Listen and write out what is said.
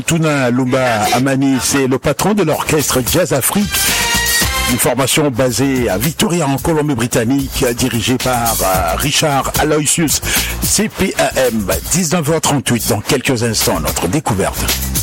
Touna Lumba Amani, c'est le patron de l'orchestre Jazz Afrique. Une formation basée à Victoria en Colombie-Britannique, dirigée par Richard Aloysius, CPAM. 19h38 dans quelques instants, notre découverte.